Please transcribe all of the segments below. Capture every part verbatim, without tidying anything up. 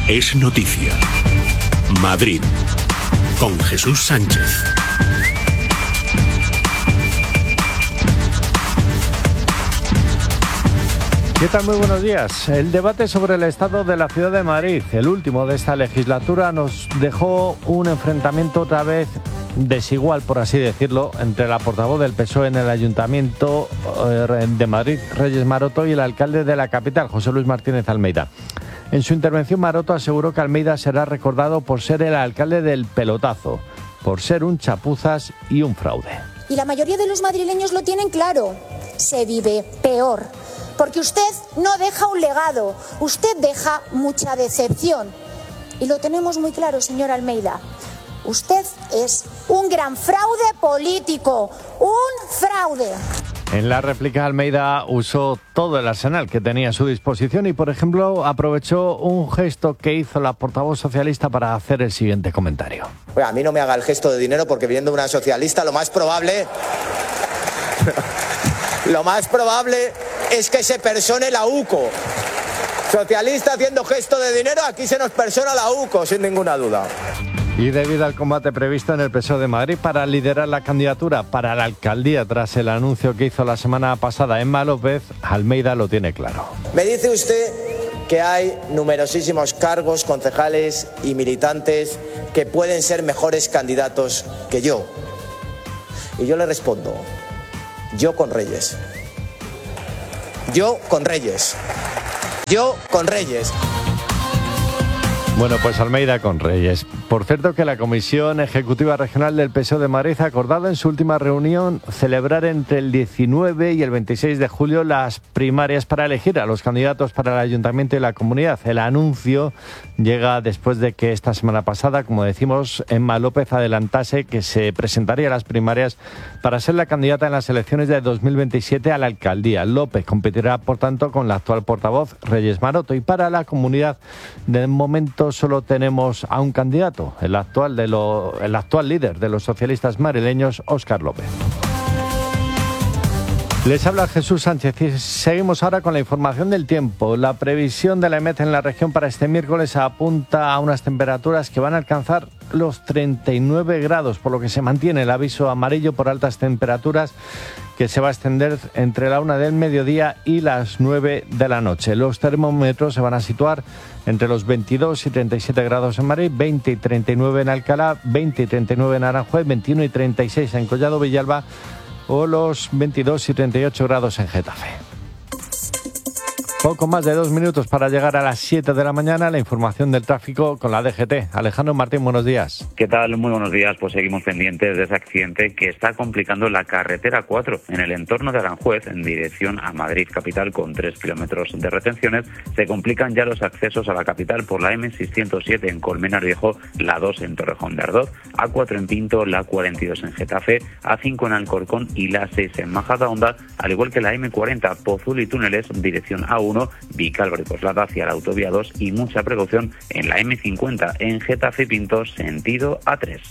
es noticia. Madrid, con Jesús Sánchez. ¿Qué tal? Muy buenos días. El debate sobre el estado de la ciudad de Madrid, el último de esta legislatura, nos dejó un enfrentamiento otra vez desigual, por así decirlo, entre la portavoz del P S O E en el Ayuntamiento de Madrid, Reyes Maroto, y el alcalde de la capital, José Luis Martínez Almeida. En su intervención, Maroto aseguró que Almeida será recordado por ser el alcalde del pelotazo, por ser un chapuzas y un fraude. Y la mayoría de los madrileños lo tienen claro. Se vive peor. Porque usted no deja un legado, usted deja mucha decepción. Y lo tenemos muy claro, señor Almeida. Usted es un gran fraude político, un fraude. En la réplica, Almeida usó todo el arsenal que tenía a su disposición y, por ejemplo, aprovechó un gesto que hizo la portavoz socialista para hacer el siguiente comentario. Bueno, a mí no me haga el gesto de dinero porque viendo una socialista lo más probable... Lo más probable es que se persone la U C O. Socialista haciendo gesto de dinero, aquí se nos persona la U C O, sin ninguna duda. Y debido al combate previsto en el P S O E de Madrid para liderar la candidatura para la alcaldía tras el anuncio que hizo la semana pasada Emma López, Almeida lo tiene claro. Me dice usted que hay numerosísimos cargos, concejales y militantes que pueden ser mejores candidatos que yo. Y yo le respondo... Yo con Reyes. Yo con Reyes. Yo con Reyes. Bueno, pues Almeida con Reyes. Por cierto, que la Comisión Ejecutiva Regional del P S O E de Madrid ha acordado en su última reunión celebrar entre el diecinueve y el veintiséis de julio las primarias para elegir a los candidatos para el Ayuntamiento y la Comunidad. El anuncio llega después de que esta semana pasada, como decimos, Emma López adelantase que se presentaría a las primarias para ser la candidata en las elecciones de dos mil veintisiete a la alcaldía. López competirá, por tanto, con la actual portavoz Reyes Maroto. Y para la Comunidad, de momento solo tenemos a un candidato, el actual, de lo, el actual líder de los socialistas madrileños, Óscar López. Les habla Jesús Sánchez y seguimos ahora con la información del tiempo. La previsión de la EMET en la región para este miércoles apunta a unas temperaturas que van a alcanzar los treinta y nueve grados, por lo que se mantiene el aviso amarillo por altas temperaturas que se va a extender entre la una del mediodía y las nueve de la noche. Los termómetros se van a situar entre los veintidós y treinta y siete grados en Madrid, veinte y treinta y nueve en Alcalá, veinte y treinta y nueve en Aranjuez, veintiuno y treinta y seis en Collado Villalba o los veintidós y treinta y ocho grados en Getafe. Poco más de dos minutos para llegar a las siete de la mañana. La información del tráfico con la D G T. Alejandro Martín, buenos días. ¿Qué tal? Muy buenos días. Pues seguimos pendientes de ese accidente que está complicando la carretera cuatro en el entorno de Aranjuez en dirección a Madrid capital con tres kilómetros de retenciones. Se complican ya los accesos a la capital por la eme seiscientos siete en Colmenar Viejo, la dos en Torrejón de Ardoz, A cuatro en Pinto, la cuarenta y dos en Getafe, A cinco en Alcorcón y la seis en Majadahonda, al igual que la eme cuarenta Pozul y Túneles dirección A uno, Vicálvaro y Coslada hacia la autovía dos y mucha precaución en la eme cincuenta en Getafe Pinto sentido A tres.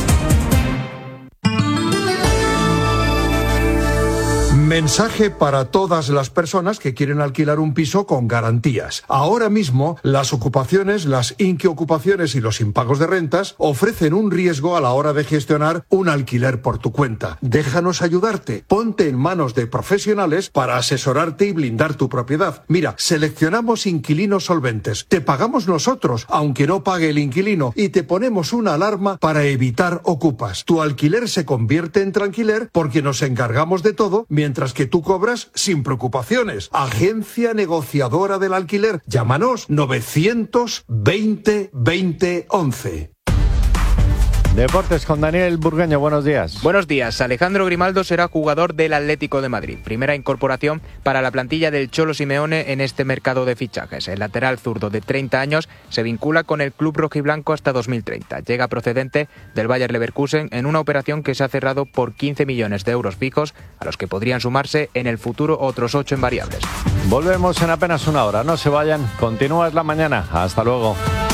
Mensaje para todas las personas que quieren alquilar un piso con garantías. Ahora mismo, las ocupaciones, las inquiocupaciones y los impagos de rentas ofrecen un riesgo a la hora de gestionar un alquiler por tu cuenta. Déjanos ayudarte. Ponte en manos de profesionales para asesorarte y blindar tu propiedad. Mira, seleccionamos inquilinos solventes. Te pagamos nosotros, aunque no pague el inquilino, y te ponemos una alarma para evitar ocupas. Tu alquiler se convierte en tranquiler porque nos encargamos de todo mientras que tú cobras sin preocupaciones. Agencia negociadora del alquiler. Llámanos novecientos veinte veinte once. Deportes con Daniel Burgueño, buenos días. Buenos días. Alejandro Grimaldo será jugador del Atlético de Madrid. Primera incorporación para la plantilla del Cholo Simeone en este mercado de fichajes. El lateral zurdo de treinta años se vincula con el club rojiblanco hasta dos mil treinta. Llega procedente del Bayer Leverkusen en una operación que se ha cerrado por quince millones de euros fijos, a los que podrían sumarse en el futuro otros ocho en variables. Volvemos en apenas una hora. No se vayan. Continúa la mañana. Hasta luego.